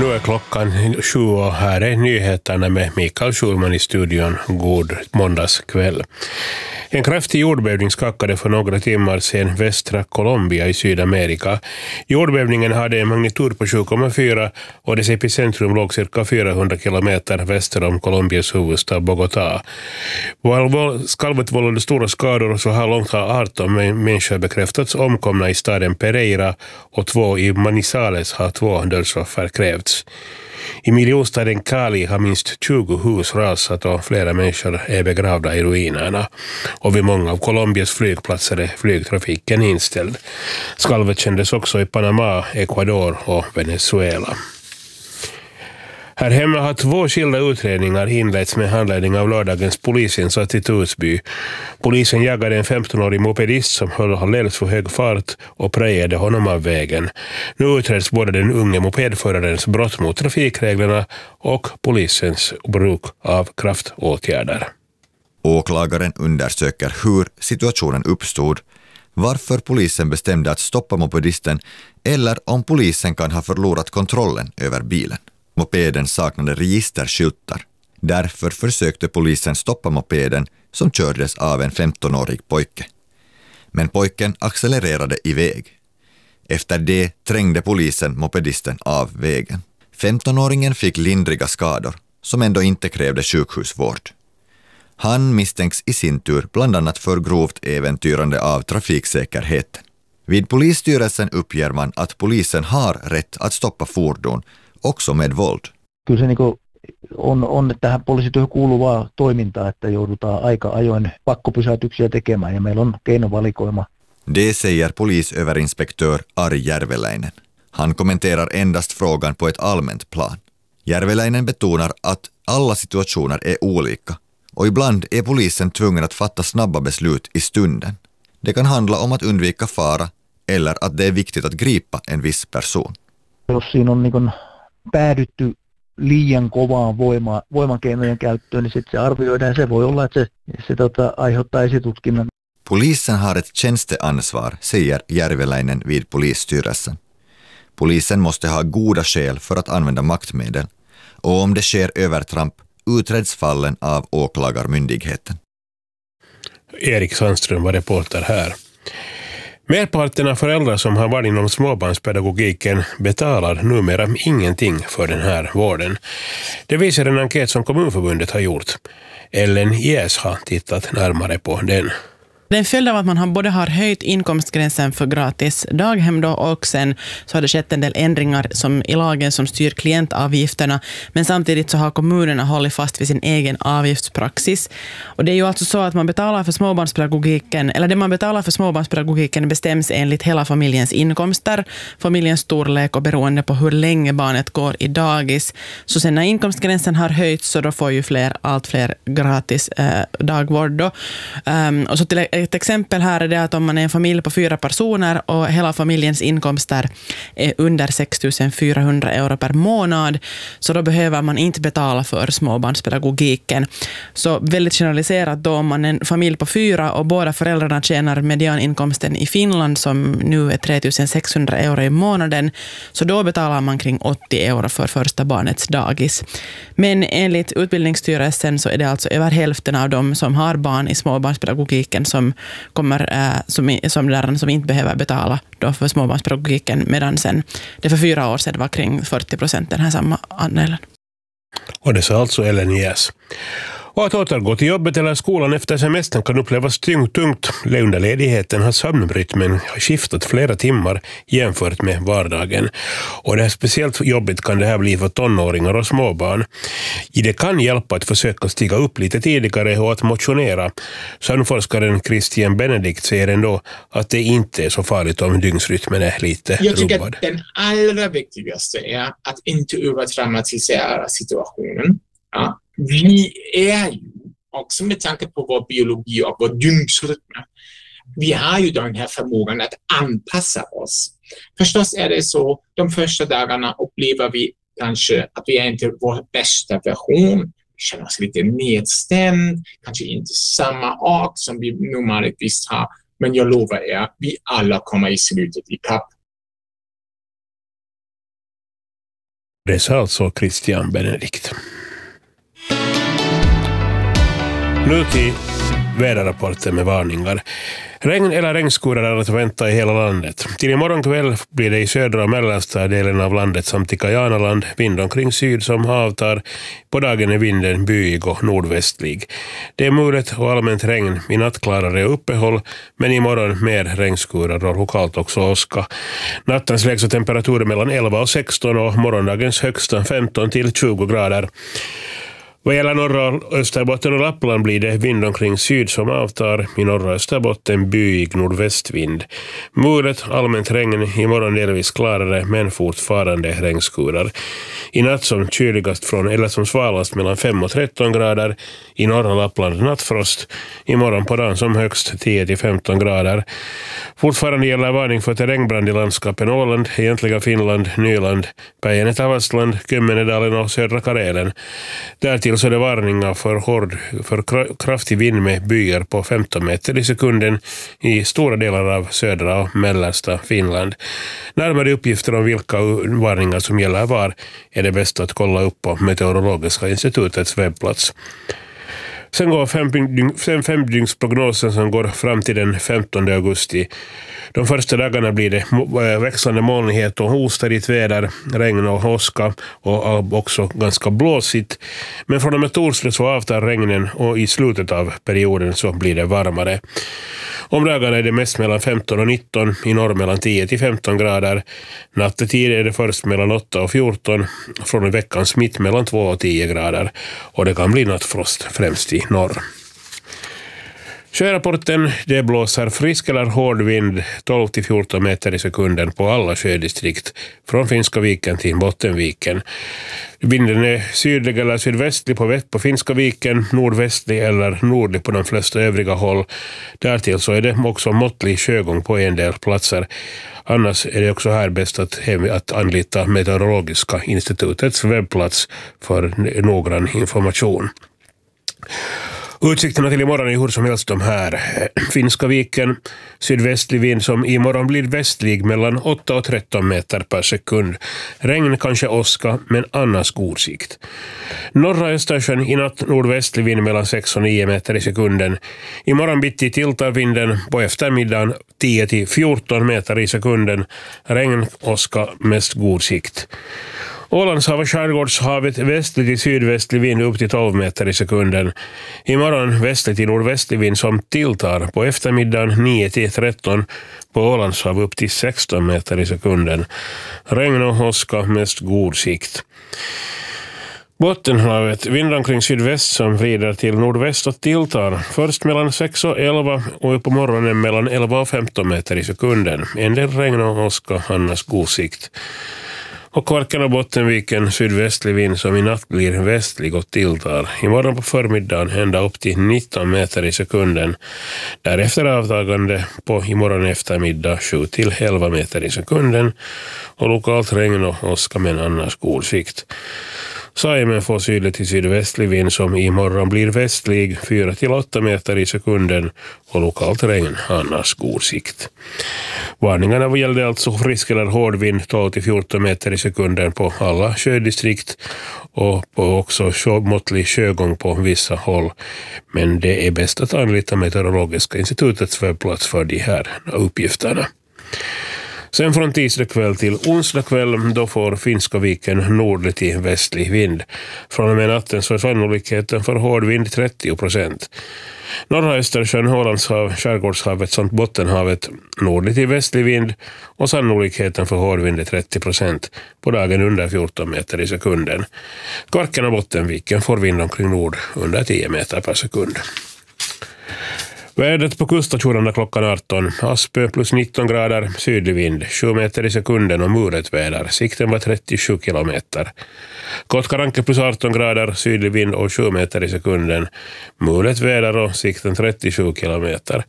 Nu är klockan 7 och här är nyheterna med Mikael Schulman i studion. God måndagskväll. En kraftig jordbävning skakade för några timmar sedan västra Colombia i Sydamerika. Jordbävningen hade en magnitud på 7,4 och dess epicentrum låg cirka 400 kilometer väster om Colombias huvudstad Bogotá. Skalvet vållade stora skador och så här långt har 18 människor bekräftats omkomna i staden Pereira och 2 i Manizales har 2 dödsoffer krävts. I miljonstaden Cali har minst 20 hus rasat och flera människor är begravda i ruinerna. Och vid många av Colombias flygplatser är flygtrafiken inställd. Skalvet kändes också i Panama, Ecuador och Venezuela. Här hemma har 2 skilda utredningar inletts med handledning av lördagens polisinsats i Torsby. Polisen jagade en 15-årig mopedist som höll alldeles för hög fart och prejade honom av vägen. Nu utreds både den unge mopedförarens brott mot trafikreglerna och polisens bruk av kraftåtgärder. Åklagaren undersöker hur situationen uppstod, varför polisen bestämde att stoppa mopedisten eller om polisen kan ha förlorat kontrollen över bilen. Mopeden saknade registerskyltar. Därför försökte polisen stoppa mopeden som kördes av en 15-årig pojke. Men pojken accelererade iväg. Efter det trängde polisen mopedisten av vägen. 15-åringen fick lindriga skador som ändå inte krävde sjukhusvård. Han misstänks i sin tur bland annat för grovt äventyrande av trafiksäkerheten. Vid polisstyrelsen uppger man att polisen har rätt att stoppa fordon också med våld. Kyllä se on tähän poliisityöhön kuuluvaa toimintaa, että joudutaan aika ajoin pakkopysäytyksiä tekemään ja meillä on keinovalikoima. Det säger polisöverinspektör Ari Järveläinen. Han kommenterar endast frågan på ett allmänt plan. Järveläinen betonar att alla situationer är olika och ibland är polisen tvungen att fatta snabba beslut i stunden. Det kan handla om att undvika fara eller att det är viktigt att gripa en viss person. Jos siinä on päädytty liian kovaan voimakeinojen käyttöön, niin sitten se arvioidaan. Se voi olla, että se aiheuttaa esitutkinnan. Polisen har ett tjänsteansvar, säger Järveläinen vid polisstyrelsen. Polisen måste ha goda skäl för att använda maktmedel. Och om det sker övertramp utreds fallen av åklagarmyndigheten. Erik Sandström var reporter här. Merparten av föräldrar som har varit inom småbarnspedagogiken betalar numera ingenting för den här vården. Det visar en enkät som Kommunförbundet har gjort. Ellen Jäs har tittat närmare på den. Det är en följd av att man både har höjt inkomstgränsen för gratis daghem då, och sen så har det skett en del ändringar i lagen som styr klientavgifterna, men samtidigt så har kommunerna hållit fast vid sin egen avgiftspraxis. Och det är ju alltså så att man betalar för småbarnspedagogiken, eller det man betalar för småbarnspedagogiken bestäms enligt hela familjens inkomster, familjens storlek och beroende på hur länge barnet går i dagis. Så sen när inkomstgränsen har höjts så då får ju allt fler gratis dagvård då. Och så till ett exempel här är det att om man är en familj på 4 personer och hela familjens inkomster är under 6 400 euro per månad, så då behöver man inte betala för småbarnspedagogiken. Så väldigt generaliserat då, om man är en familj på 4 och båda föräldrarna tjänar medianinkomsten i Finland som nu är 3 600 euro i månaden, så då betalar man kring 80 euro för första barnets dagis. Men enligt Utbildningsstyrelsen så är det alltså över hälften av dem som har barn i småbarnspedagogiken som inte behöver betala då för småbarnspedagogiken, medan sen det för 4 år sedan var kring 40% den här samma andelen. Och det sa alltså Ellen Jäs. Och att återgå till jobbet eller skolan efter semestern kan upplevas tungt. Under ledigheten har sömnrytmen skiftat flera timmar jämfört med vardagen. Och det är speciellt jobbigt kan det här bli för tonåringar och småbarn. Det kan hjälpa att försöka stiga upp lite tidigare och att motionera. Sömnforskaren Christian Benedikt säger ändå att det inte är så farligt om dygnsrytmen är lite rubbad. Jag tycker att den allra viktigaste är att inte överdramatisera situationen. Ja. Vi är ju också med tanke på vår biologi och vår dygnsrytm. Vi har ju den här förmågan att anpassa oss. Förstås är det så, de första dagarna upplever vi kanske att vi är inte vår bästa version. Vi känner oss lite nedstämd, kanske inte samma ork som vi normalvis har. Men jag lovar er, vi alla kommer i slutet i kapp. Det sa alltså Christian Benedikt. Nu till väderrapporten med varningar. Regn eller regnskurar är att vänta i hela landet. Till imorgon kväll blir det i södra och mellersta delen av landet samt i Kajanaland vind omkring syd som avtar. På dagen är vinden byig och nordvästlig. Det är mulet och allmänt regn. I natt klarare uppehåll, men imorgon mer regnskurar och lokalt också åska. Nattens lägsta temperaturer mellan 11 och 16 och morgondagens högsta 15 till 20 grader. Vad gäller norra Österbotten och Lappland blir det vind omkring syd som avtar. I norra Österbotten byig nordvästvind. Mulet, allmänt regn, imorgon delvis klarare men fortfarande regnskurar. I natt som kyligast från eller som svalast mellan 5 och 13 grader. I norra Lappland nattfrost. Imorgon på dagen som högst 10 till 15 grader. Fortfarande gäller varning för regnbrand i landskapen Åland, egentliga Finland, Nyland, Päijänne-Tavastland, Kymmenedalen och södra Karelen. Därtill så är det varningar för kraftig vind med byar på 15 meter i sekunden i stora delar av södra och mellersta Finland. Närmare uppgifter om vilka varningar som gäller var är det bäst att kolla upp på Meteorologiska institutets webbplats. Sen går femdygnsprognosen som går fram till den 15 augusti. De första dagarna blir det växlande molnighet och ostadigt väder, regn och åska och också ganska blåsigt. Men från och med torsdag så avtar regnen och i slutet av perioden så blir det varmare. Om dagarna är det mest mellan 15 och 19, i norr mellan 10 till 15 grader. Nattetid är det först mellan 8 och 14, från veckans mitt mellan 2 och 10 grader. Och det kan bli nattfrost främst i norr. Sjörapporten, det blåser frisk eller hård vind 12 till 14 meter i sekunden på alla sjödistrikt från Finska viken till Bottenviken. Vinden är sydlig eller sydvästlig på Finska viken, nordvästlig eller nordlig på de flesta övriga håll. Därtill så är det också måttlig sjögång på en del platser. Annars är det också här bäst att anlita Meteorologiska institutets webbplats för noggrann information. Utsikterna till imorgon är hur som helst de här. Finska viken, sydvästlig vind som imorgon blir västlig mellan 8 och 13 meter per sekund. Regn kanske åska, men annars god sikt. Norra Östersjön i natt nordvästlig vind mellan 6 och 9 meter i sekunden. Imorgon bitti tilltar vinden på eftermiddagen 10 till 14 meter i sekunden. Regn, åska, mest god sikt. Ålandshav och skärgårdshavet västlig till sydvästlig vind upp till 12 meter i sekunden. Imorgon västlig till nordvästlig vind som tilltar på eftermiddagen 9 till 13, på Ålandshav upp till 16 meter i sekunden. Regn och åska, mest god sikt. Bottenhavet, vind omkring sydväst som vrider till nordväst och tilltar. Först mellan 6 och 11 och på morgonen mellan 11 och 15 meter i sekunden. En del regn och åska, annars god sikt. Och Kvarken och Bottenviken, sydvästlig vind som i natt blir västlig och tilltar. Imorgon på förmiddagen ända upp till 19 meter i sekunden. Därefter avtagande på imorgon eftermiddag 7 till 11 meter i sekunden. Och lokalt regn och åska, men annars god sikt. Saimen får sydlig till sydvästlig vind som imorgon blir västlig 4 till 8 meter i sekunden och lokalt regn, annars god sikt. Varningarna gällde alltså frisk eller hård vind 12 till 14 meter i sekunden på alla sjödistrikt och på också måttlig sjögång på vissa håll. Men det är bäst att anlita Meteorologiska institutets webbplats för de här uppgifterna. Sen från tisdag kväll till onsdag kväll då får Finska viken nordlig till västlig vind. Från och med natten så är sannolikheten för hård vind 30%. Norra Östersjön, Ålandshav, skärgårdshavet samt Bottenhavet nordlig till västlig vind och sannolikheten för hård vind är 30%. På dagen under 14 meter i sekunden. Kvarken och Bottenviken får vind omkring nord under 10 meter per sekund. Vädret på kuststationerna klockan 18. Aspö plus 19 grader, sydlig vind, 7 meter i sekunden och muret väder. Sikten var 37 kilometer. Kotkaranke plus 18 grader, sydlig vind och 7 meter i sekunden. Muret väder och sikten 37 kilometer.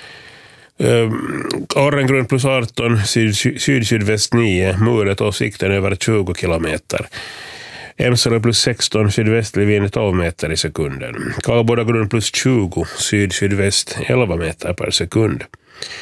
Orrengrund plus 18, syd-sydväst 9, muret och sikten över 20 kilometer. Emsele plus 16, sydvästlig vind 12 meter i sekunden. Kalbodagrund plus 20, syd-sydväst 11 meter per sekund.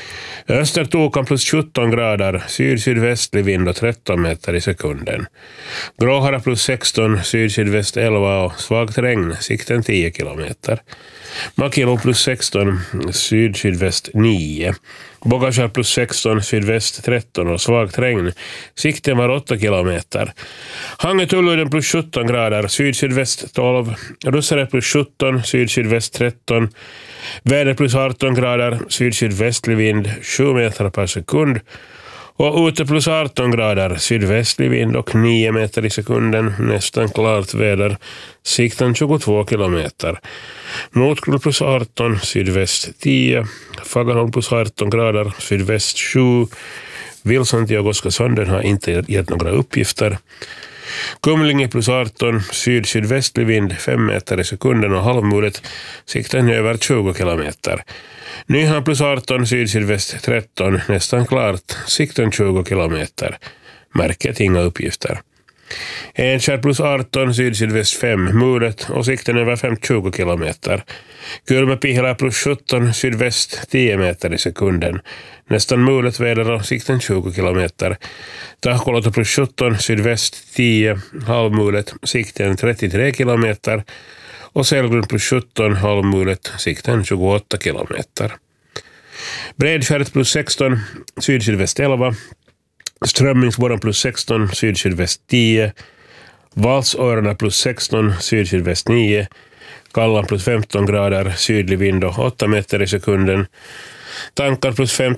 Östertokan plus 17 grader, syd-sydvästlig vind och 13 meter i sekunden. Gråhara plus 16, syd-sydväst 11 och svagt regn, sikten 10 kilometer. Makilo plus 16, syd-sydväst 9. Bogajar plus 16, sydväst 13 och svagt regn. Sikten var 8 kilometer. Hangetulluiden plus 17 grader, syd-sydväst 12. Russare plus 17, syd-sydväst 13. Väder plus 18 grader, syd-sydvästlig vind 7 meter per sekund. Och ute plus 18 grader, sydvästlig vind och 9 meter i sekunden, nästan klart väder, sikten 22 kilometer. Nordkull plus 18, sydväst 10, Fagerholm plus 18 grader, sydväst 7. Vilsanti och Goskasonden har inte gett några uppgifter. Kumlinge plus 18, syd-sydvästlig vind 5 meter i sekunden och halvmulet, sikten över 20 kilometer. Nyhamn plus 18, syd-sydväst 13, nästan klart, sikten 20 kilometer. Märket inga uppgifter. Enkär plus 18, syd-sydväst 5, mulet och sikten över 20 kilometer. Kylmäpihla plus 17, sydväst 10 meter i sekunden. Nästan mulet väder och sikten 20 kilometer. Tahkolota plus 17, sydväst 10, halvmulet, sikten 33 kilometer. Och Selgrund plus 17, halvmulet, sikten 28 kilometer. Bredskäret plus 16, syd-sydväst 11. Strömmingsborren plus 16, syd-sydväst 10. Valsöarna plus 16, syd-sydväst 9. Kallan plus 15 grader, sydlig vind och 8 meter i sekunden. Tankar plus